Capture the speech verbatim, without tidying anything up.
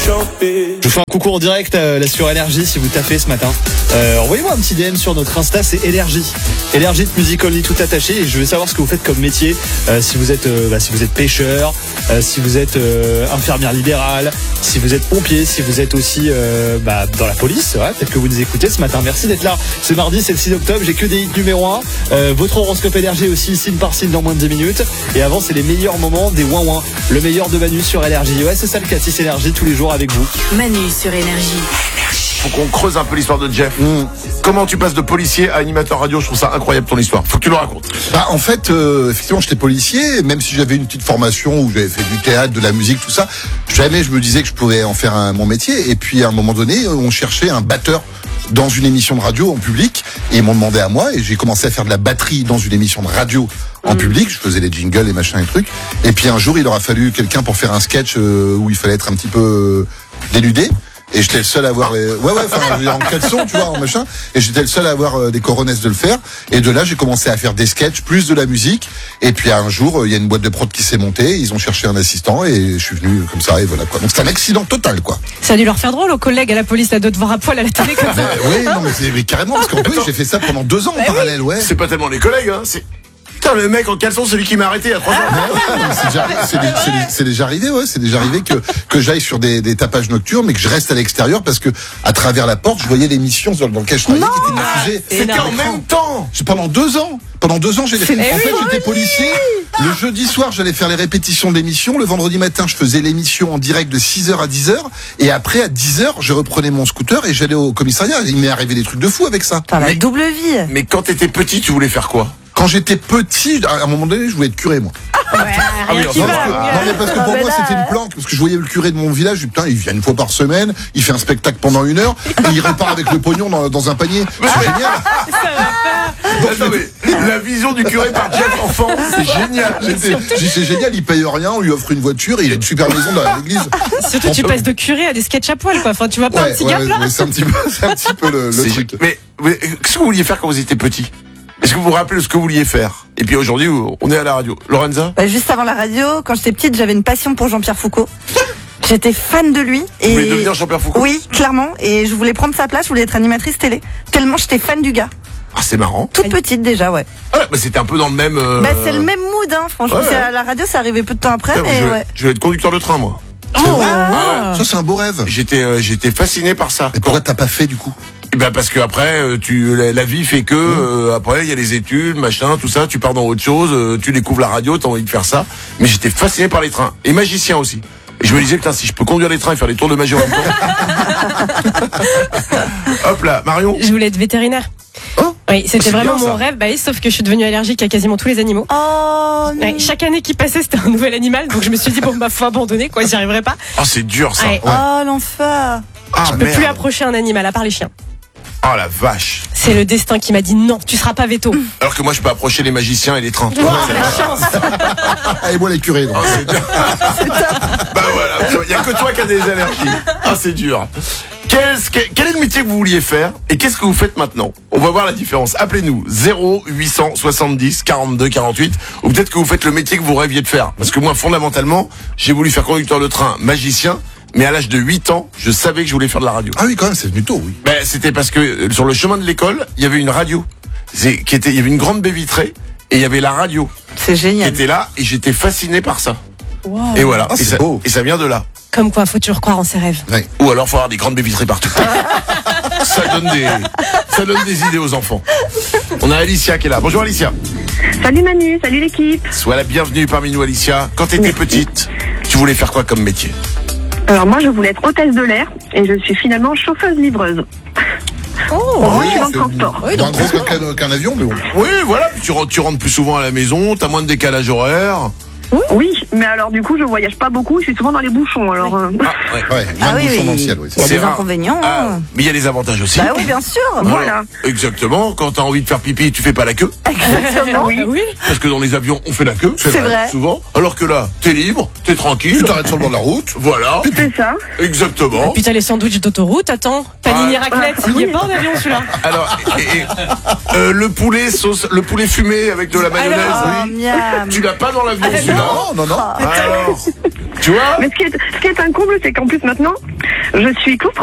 Je vous fais un coucou en direct euh, là sur Énergie si vous taffez ce matin. Euh, envoyez-moi un petit D M sur notre Insta, c'est Énergie. Énergie de Music Only tout attaché, et je veux savoir ce que vous faites comme métier. Euh, si vous êtes euh, bah, si vous êtes pêcheur, euh, si vous êtes euh, infirmière libérale, si vous êtes pompier, si vous êtes aussi euh, bah, dans la police, ouais, peut-être que vous nous écoutez ce matin. Merci d'être là. Ce mardi, c'est le six octobre, j'ai que des hits numéro un. Euh, votre horoscope Énergie aussi, signe par signe dans moins de dix minutes. Et avant, c'est les meilleurs moments des ouin ouin. Le meilleur de Manu sur Énergie. Ouais, c'est ça le K six Énergie tous les jours avec vous. Manu sur Énergie. Faut qu'on creuse un peu l'histoire de Jeff. Mmh. Comment tu passes de policier à animateur radio? Je trouve ça incroyable ton histoire. Faut que tu le racontes. Bah, en fait, euh, effectivement, j'étais policier, même si j'avais une petite formation où j'avais fait du théâtre, de la musique, tout ça. Jamais je me disais que je pouvais en faire un, mon métier. Et puis, à un moment donné, on cherchait un batteur dans une émission de radio en public, et ils m'ont demandé à moi, et j'ai commencé à faire de la batterie dans une émission de radio en mmh. public. Je faisais les jingles, les machins et trucs. Et puis un jour, il aura fallu quelqu'un pour faire un sketch euh, où il fallait être un petit peu euh, dénudé. Et j'étais le seul à avoir les... Ouais, ouais, enfin, en caleçon, tu vois, en machin. Et j'étais le seul à avoir euh, des coronesses de le faire. Et de là, j'ai commencé à faire des sketchs, plus de la musique. Et puis, un jour, il euh, y a une boîte de prod qui s'est montée. Ils ont cherché un assistant et je suis venu comme ça, et voilà, quoi. Donc, c'est un accident total, quoi. Ça a dû leur faire drôle aux collègues à la police, là, de te voir à poil à la télé comme ça. Oui, non, mais, c'est, mais carrément, parce qu'en plus, j'ai fait ça pendant deux ans en bah parallèle, ouais. C'est pas tellement les collègues, hein, c'est... Putain, le mec en caleçon, c'est lui qui m'a arrêté il y a trois ans. Ouais, ouais, c'est, déjà, c'est, c'est, c'est déjà arrivé, ouais. C'est déjà arrivé que, que j'aille sur des, des tapages nocturnes, mais que je reste à l'extérieur parce que, à travers la porte, je voyais l'émission dans laquelle je travaillais qui était diffusée. C'était en même temps. Pendant deux ans. Pendant deux ans, j'ai... En fait, oui, j'étais policier. Le jeudi soir, j'allais faire les répétitions de l'émission. Le vendredi matin, je faisais l'émission en direct de six heures à dix heures. Et après, à dix heures, je reprenais mon scooter et j'allais au commissariat. Il m'est arrivé des trucs de fou avec ça. T'as la double vie. Mais quand t'étais petit, tu voulais faire quoi? Quand j'étais petit, à un moment donné, je voulais être curé, moi. Ouais, rien ah oui, qui non, va. parce que, non, mais parce que pour moi, c'était une planque. Parce que je voyais le curé de mon village, je dis, putain, il vient une fois par semaine, il fait un spectacle pendant une heure, et il repart avec le pognon dans, dans un panier. C'est génial. Ça va pas. Non, mais la vision du curé par Jeff enfant, c'est génial. J'étais, j'ai dit, c'est génial, il paye rien, on lui offre une voiture, et il a une super maison dans l'église. Surtout, tu passes de curé à des sketchs à poil, quoi. Enfin, tu vois pas Ouais, un petit ouais, gap là? ouais, c'est un petit peu, c'est un petit peu le, le C'est- truc. Mais, mais qu'est-ce que vous vouliez faire quand vous étiez petit? Est-ce que vous vous rappelez de ce que vous vouliez faire? Et puis aujourd'hui, on est à la radio. Lorenza? Bah, juste avant la radio, quand j'étais petite, j'avais une passion pour Jean-Pierre Foucault. J'étais fan de lui. Et... Vous voulez devenir Jean-Pierre Foucault? Oui, clairement. Et je voulais prendre sa place, je voulais être animatrice télé. Tellement j'étais fan du gars. Ah, c'est marrant. Toute petite déjà, ouais. Ah, bah, c'était un peu dans le même... euh, Bah, c'est le même mood, hein. Franchement, ouais, c'est ouais. à la radio, c'est arrivé peu de temps après, Putain, mais je, vais, ouais. je vais être conducteur de train, moi. C'est vrai. Ah. Ça, c'est un beau rêve. J'étais, euh, j'étais fasciné par ça. Et pourquoi t'as pas fait, du coup? Eh ben parce que après, euh, tu, la, la vie fait que euh, après il y a les études, machin, tout ça. Tu pars dans autre chose, euh, tu découvres la radio, t'as envie de faire ça. Mais j'étais fasciné par les trains et magicien aussi. Et je me disais, putain, si je peux conduire les trains et faire les tours de magie en même temps. Hop là, Marion. Je voulais être vétérinaire. Oh, Oui, c'était c'est vraiment bien, mon ça. rêve. Bah oui, sauf que je suis devenue allergique à quasiment tous les animaux. Oh, non. Ouais, chaque année qui passait, c'était un nouvel animal. Donc je me suis dit, bon, bah, faut abandonner, quoi, j'y arriverai pas. Ah, c'est dur ça. Ouais. Oh, l'enfer. Ah, Je peux merde. plus approcher un animal, à part les chiens. Oh la vache. C'est le destin qui m'a dit non, tu seras pas veto. Alors que moi, je peux approcher les magiciens et les trains. Oh, la chance. Ah, et moi, les curés, donc. Ah, c'est dur. Bah voilà, il y a que toi qui as des allergies. Ah, c'est dur. Qu'est-ce que, quel est le métier que vous vouliez faire et qu'est-ce que vous faites maintenant? On va voir la différence. Appelez-nous zéro huit cent soixante-dix quarante-deux quarante-huit ou peut-être que vous faites le métier que vous rêviez de faire. Parce que moi, fondamentalement, j'ai voulu faire conducteur de train, magicien, mais à l'âge de huit ans, je savais que je voulais faire de la radio. Ah oui, quand même, c'est venu tôt, oui. Ben, c'était parce que euh, sur le chemin de l'école, il y avait une radio. C'est, qui était, il y avait une grande baie vitrée et il y avait la radio C'est qui génial. était là et j'étais fasciné par ça. Wow. Et voilà. Ah, et, c'est ça, beau. et ça vient de là. Comme quoi, faut toujours croire en ses rêves. Ouais. Ou alors faut avoir des grandes baies vitrées partout. ça donne des, ça donne des idées aux enfants. On a Alicia qui est là. Bonjour Alicia. Salut Manu, salut l'équipe. Sois la bienvenue parmi nous Alicia. Quand tu étais petite, tu voulais faire quoi comme métier? Alors moi je voulais être hôtesse de l'air et je suis finalement chauffeuse-livreuse. Oh, Moi je suis dans c'est le transport. oui, Dans un donc, gros qu'un, qu'un avion, mais bon. Oui, voilà. Puis tu rentres, tu rentres plus souvent à la maison, t'as moins de décalage horaire. Oui, mais alors du coup je voyage pas beaucoup, je suis souvent dans les bouchons. Alors euh, Ah, ouais. Ouais, Ah même oui, bouchon oui. dans le ciel, oui. Il y a C'est des rare. inconvénients. Ah, mais il y a les avantages aussi. Bah oui, bien sûr. voilà. Exactement. Quand t'as envie de faire pipi, tu fais pas la queue. Exactement. ah oui. Parce que dans les avions, on fait la queue. C'est vrai. Souvent. Alors que là, t'es libre, t'es tranquille. Tu t'arrêtes sur le bord de la route. Voilà. C'est ça. Exactement. Puis t'as les sandwichs d'autoroute, attends. Panini Ah. raclette, il y est pas en avion celui-là. Alors, et, et, euh, le poulet sauce, le poulet fumé avec de la mayonnaise. Alors, oui. miam. Tu l'as pas dans l'avion, celui-là. Non, non, non. Alors, tu vois Mais ce qui est, ce qui est un comble, c'est qu'en plus maintenant, je suis constructrice